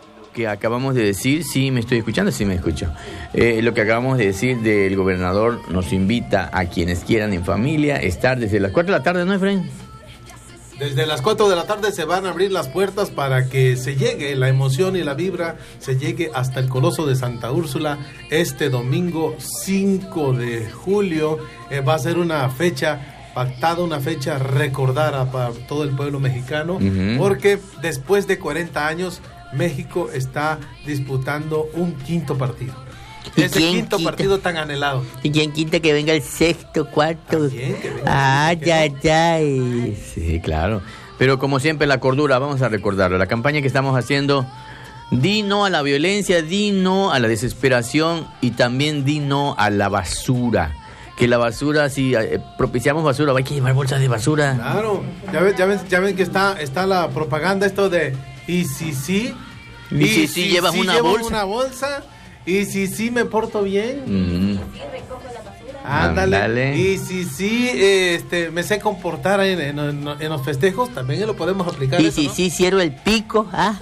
que acabamos de decir, sí me estoy escuchando, sí me escucho. Lo que acabamos de decir del gobernador nos invita a quienes quieran en familia estar desde las 4 de la tarde, ¿no, Efraín? Desde las 4 de la tarde se van a abrir las puertas para que se llegue la emoción y la vibra, se llegue hasta el Coloso de Santa Úrsula este domingo 5 de julio. Va a ser una fecha pactada, una fecha recordada para todo el pueblo mexicano, porque después de 40 años México está disputando un quinto partido. Ese quinto partido tan anhelado. ¿Y quién quita que venga el sexto, cuarto? Ya. Sí, claro. Pero como siempre, la cordura, vamos a recordarlo. La campaña que estamos haciendo, di no a la violencia, di no a la desesperación y también di no a la basura. Que la basura, si propiciamos basura, hay que llevar bolsas de basura. Claro, ya ven que está la propaganda esto de y si llevas una bolsa. Y si me porto bien, sí recojo la basura. Ándale. Y si me sé comportar en los festejos, también lo podemos aplicar. Y eso, ¿no? si cierro el pico,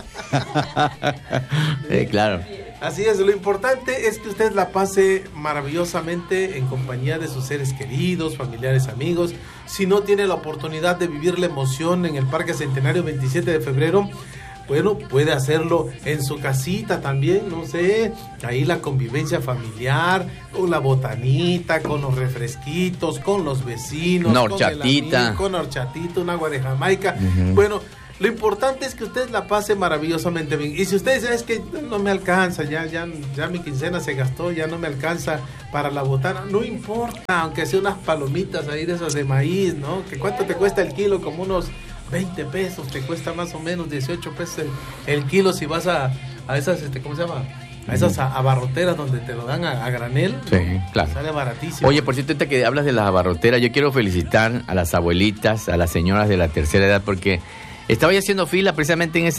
claro. Así es, lo importante es que usted la pase maravillosamente en compañía de sus seres queridos, familiares, amigos. Si no tiene la oportunidad de vivir la emoción en el Parque Centenario 27 de febrero, bueno, puede hacerlo en su casita también, no sé, ahí la convivencia familiar, con la botanita, con los refresquitos, con los vecinos, una horchatita, con horchatita, un agua de Jamaica. Bueno, lo importante es que usted la pase maravillosamente bien. Y si usted dice, es que no me alcanza, ya mi quincena se gastó, ya no me alcanza para la botana, no importa, aunque sea unas palomitas ahí de esas de maíz, ¿no? ¿Que cuánto te cuesta el kilo? Como unos 20 pesos, te cuesta más o menos 18 pesos el kilo si vas a esas, ¿cómo se llama? A esas abarroteras donde te lo dan a granel. Sí, claro. Sale baratísimo. Oye, por cierto, ahorita que hablas de las abarroteras, yo quiero felicitar a las abuelitas, a las señoras de la tercera edad, porque estaba yo haciendo fila precisamente en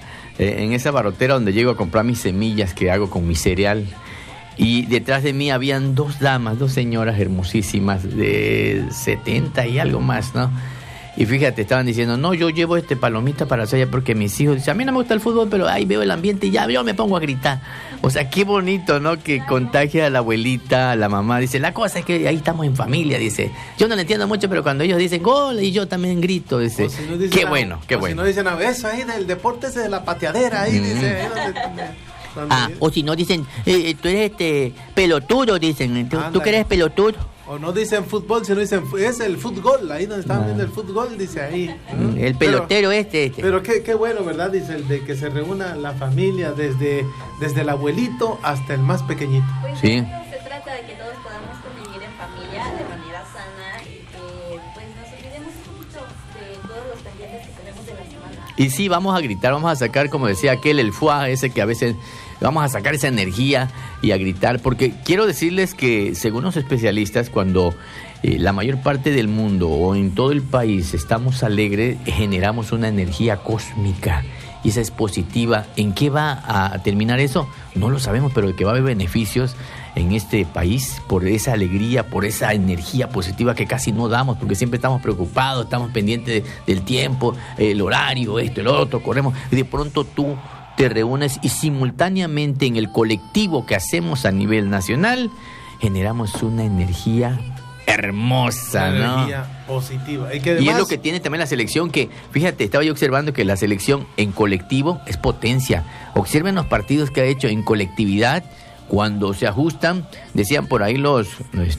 esa abarrotera donde llego a comprar mis semillas que hago con mi cereal. Y detrás de mí habían dos señoras hermosísimas de 70 y algo más, ¿no? Y fíjate, estaban diciendo, no, yo llevo palomita para allá porque mis hijos dicen, a mí no me gusta el fútbol, pero ahí veo el ambiente y ya yo me pongo a gritar. O sea, qué bonito, ¿no? Que contagia a la abuelita, a la mamá. Dice, la cosa es que ahí estamos en familia, dice. Yo no le entiendo mucho, pero cuando ellos dicen gol y yo también grito, dice, si no qué bueno. Si no dicen, eso ahí del deporte ese de la pateadera, ahí dice, ahí donde o si no dicen, tú eres pelotudo, dicen, tú que eres pelotudo. O no dicen fútbol, sino dicen, es el fútbol, ahí donde estaban viendo el fútbol, dice ahí. El pelotero Pero qué bueno, ¿verdad? Dice, el de que se reúna la familia, desde el abuelito hasta el más pequeñito. Pues sí. Se trata de que todos podamos convivir en familia de manera sana y que pues nos olvidemos mucho de todos los pendientes que tenemos de la semana. Y sí, vamos a gritar, vamos a sacar, como decía aquel, el fuá ese que a veces... Vamos a sacar esa energía y a gritar, porque quiero decirles que, según los especialistas, cuando la mayor parte del mundo o en todo el país estamos alegres, generamos una energía cósmica y esa es positiva. ¿En qué va a terminar eso? No lo sabemos, pero de que va a haber beneficios en este país por esa alegría, por esa energía positiva que casi no damos, porque siempre estamos preocupados, estamos pendientes del tiempo, el horario, esto, el otro, corremos, y de pronto tú te reúnes y simultáneamente en el colectivo que hacemos a nivel nacional generamos una energía hermosa, una ¿no? energía positiva. Y además, y es lo que tiene también la selección, que fíjate, estaba yo observando que la selección en colectivo es potencia. Observen los partidos que ha hecho en colectividad cuando se ajustan. Decían por ahí los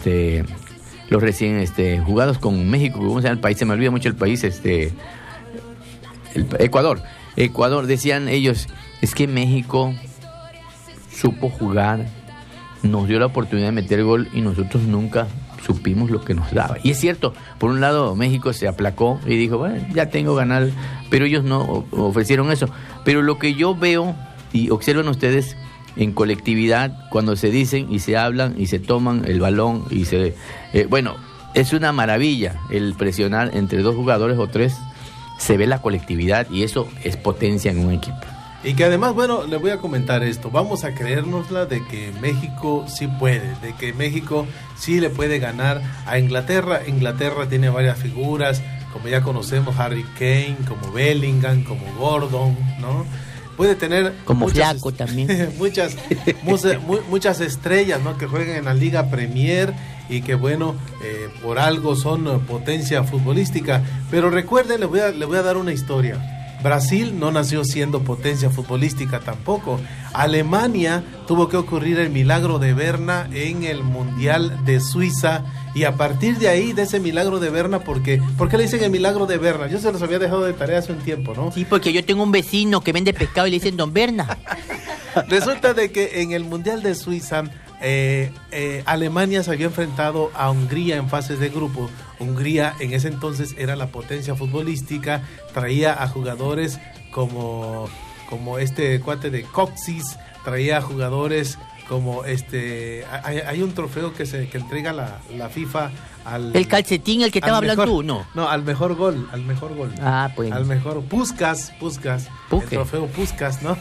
recién jugados con México, ¿cómo se llama el país? Se me olvida mucho el país, Ecuador, decían ellos, es que México supo jugar, nos dio la oportunidad de meter gol y nosotros nunca supimos lo que nos daba. Y es cierto, por un lado México se aplacó y dijo, bueno, ya tengo ganar, pero ellos no ofrecieron eso. Pero lo que yo veo y observan ustedes en colectividad, cuando se dicen y se hablan y se toman el balón y es una maravilla el presionar entre dos jugadores o tres. Se ve la colectividad y eso es potencia en un equipo. Y que además, le voy a comentar esto, vamos a creérnosla de que México sí puede, de que México sí le puede ganar a Inglaterra. Inglaterra tiene varias figuras, como ya conocemos, Harry Kane, como Bellingham, como Gordon, ¿no? puede tener como Flaco también. muchas estrellas, ¿no? Que juegan en la Liga Premier y que bueno, por algo son potencia futbolística. Pero recuerden, le voy a dar una historia. Brasil no nació siendo potencia futbolística tampoco. Alemania tuvo que ocurrir el milagro de Berna en el Mundial de Suiza, y a partir de ahí, de ese milagro de Berna, ¿por qué le dicen el milagro de Berna? Yo se los había dejado de tarea hace un tiempo, ¿no? Sí, porque yo tengo un vecino que vende pescado y le dicen Don Berna. Resulta de que en el Mundial de Suiza, Alemania se había enfrentado a Hungría en fases de grupo. Hungría en ese entonces era la potencia futbolística, traía a jugadores como este cuate de Coxis, traía a jugadores como hay un trofeo que entrega la FIFA al... El calcetín, el que estaba hablando tú, ¿no? No, al mejor gol. Ah, pues. Al mejor Puskás, el trofeo Puskás, ¿no?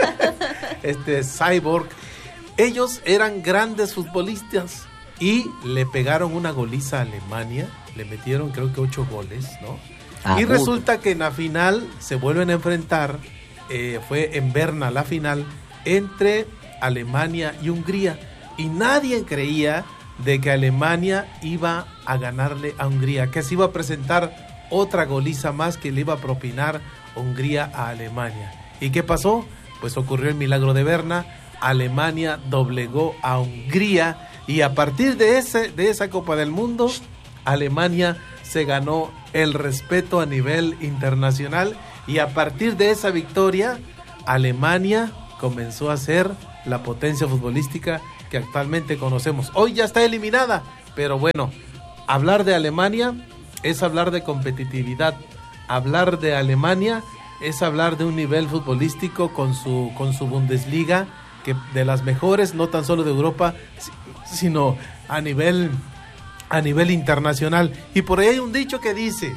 Cyborg. Ellos eran grandes futbolistas y le pegaron una goliza a Alemania, le metieron creo que 8 goles, ¿no? Y resulta que en la final se vuelven a enfrentar, fue en Berna la final, entre Alemania y Hungría, y nadie creía de que Alemania iba a ganarle a Hungría, que se iba a presentar otra goliza más que le iba a propinar Hungría a Alemania. ¿Y qué pasó? Pues ocurrió el milagro de Berna. Alemania doblegó a Hungría, y a partir de esa Copa del Mundo, Alemania se ganó el respeto a nivel internacional, y a partir de esa victoria, Alemania comenzó a ser la potencia futbolística que actualmente conocemos. Hoy ya está eliminada, pero bueno, hablar de Alemania es hablar de competitividad. Hablar de Alemania es hablar de un nivel futbolístico con su Bundesliga, que de las mejores, no tan solo de Europa, sino a nivel internacional. Y por ahí hay un dicho que dice,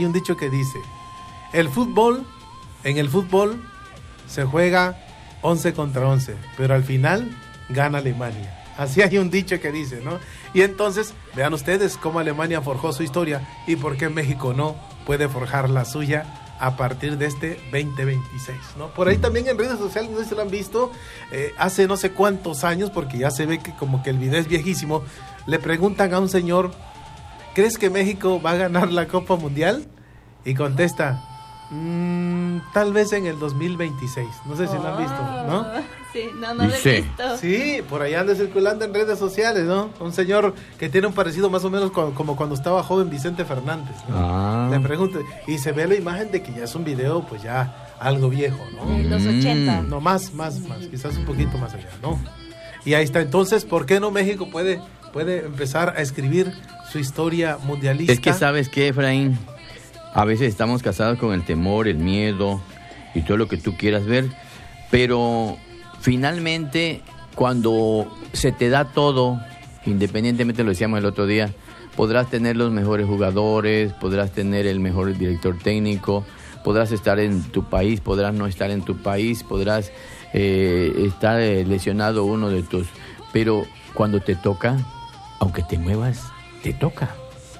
en el fútbol se juega 11 contra 11, pero al final gana Alemania. Así hay un dicho que dice, ¿no? Y entonces, vean ustedes cómo Alemania forjó su historia y por qué México no puede forjar la suya a partir de este 2026, ¿no? Por ahí también en redes sociales, no sé si lo han visto, hace no sé cuántos años, porque ya se ve que como que el video es viejísimo, le preguntan a un señor, ¿crees que México va a ganar la Copa Mundial? Y contesta, tal vez en el 2026, no sé si lo han visto, ¿no? Sí, no lo he visto. Sí, por ahí anda circulando en redes sociales, ¿no? Un señor que tiene un parecido más o menos como cuando estaba joven Vicente Fernández, ¿no? Le pregunto, y se ve la imagen de que ya es un video, pues ya algo viejo, ¿no? De los 80. No, más, quizás un poquito más allá, ¿no? Y ahí está, entonces, ¿por qué no México puede empezar a escribir su historia mundialista? Es que, ¿sabes qué, Efraín? A veces estamos casados con el temor, el miedo y todo lo que tú quieras ver, pero finalmente cuando se te da todo, independientemente, lo decíamos el otro día, podrás tener los mejores jugadores, podrás tener el mejor director técnico, podrás estar en tu país, podrás no estar en tu país, podrás estar lesionado uno de tus... Pero cuando te toca, aunque te muevas, te toca.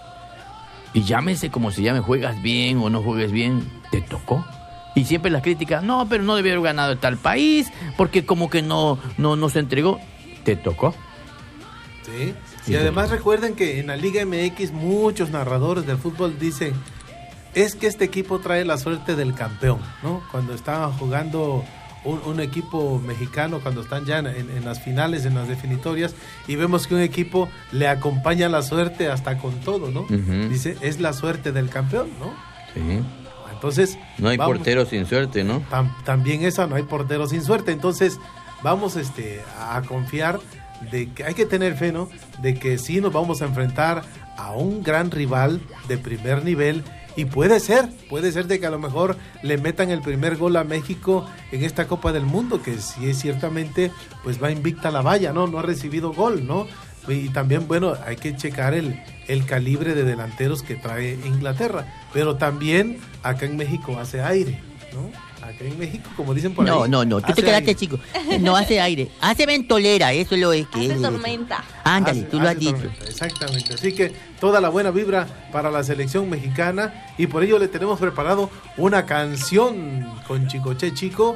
Y llámese como se llame, juegas bien o no juegues bien, te tocó. Y siempre las críticas, no, pero no debió haber ganado tal país, porque como que no se entregó, te tocó. Sí, y además recuerden que en la Liga MX muchos narradores del fútbol dicen, es que este equipo trae la suerte del campeón, ¿no? Cuando estaban jugando un equipo mexicano, cuando están ya en las finales, en las definitorias, y vemos que un equipo le acompaña la suerte hasta con todo, ¿no? Uh-huh. Dice, es la suerte del campeón, ¿no? Sí. Entonces, no hay portero sin suerte, ¿no? También esa, no hay portero sin suerte. Entonces, vamos a confiar de que hay que tener fe, ¿no? De que sí nos vamos a enfrentar a un gran rival de primer nivel. Y puede ser de que a lo mejor le metan el primer gol a México en esta Copa del Mundo, que sí es ciertamente, pues va invicta la valla, ¿no? No ha recibido gol, ¿no? Y también, bueno, hay que checar el calibre de delanteros que trae Inglaterra. Pero también acá en México hace aire, ¿no? Acá en México, como dicen por ahí. No, tú te quedaste, chico. No hace aire, hace ventolera, eso es lo que hace tormenta. Ándale, tú lo has dicho. Tormenta, exactamente, así que toda la buena vibra para la selección mexicana, y por ello le tenemos preparado una canción con Chicoche Chico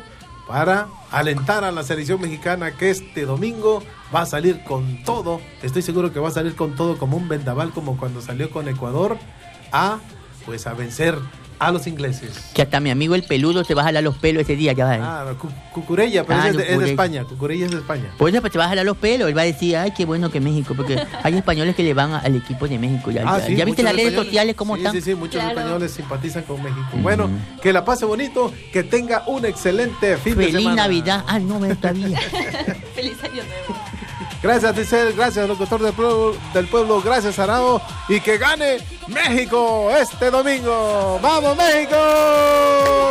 para alentar a la selección mexicana que este domingo va a salir con todo. Estoy seguro que va a salir con todo como un vendaval, como cuando salió con Ecuador a vencer a los ingleses. Que hasta mi amigo el peludo se va a jalar los pelos ese día, ya va. Cucurella, pero es de España. Cucurella es de España. Pues se va a jalar los pelos, él va a decir, ay, qué bueno que México, porque hay españoles que le van al equipo de México. Sí, ¿Ya viste las redes sociales cómo están? Sí, muchos españoles simpatizan con México. Bueno, que la pase bonito, que tenga un excelente fin de semana. Feliz Navidad. No me está bien. Feliz año nuevo. Gracias, Ticel, gracias, locutor del pueblo, gracias, Arao, y que gane México este domingo. ¡Vamos, México!